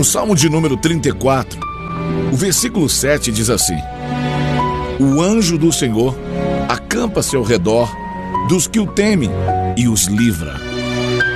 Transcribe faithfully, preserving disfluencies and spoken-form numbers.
No Salmo de número trinta e quatro, o versículo sete diz assim: o anjo do Senhor acampa-se ao redor dos que o temem e os livra.